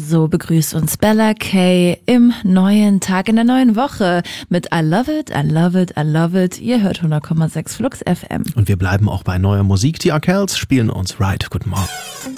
So begrüßt uns Bella K. im neuen Tag, in der neuen Woche mit I Love It, I Love It, I Love It. Ihr hört 100,6 Flux FM. Und wir bleiben auch bei neuer Musik. Die Arkells spielen uns Right. Guten Morgen.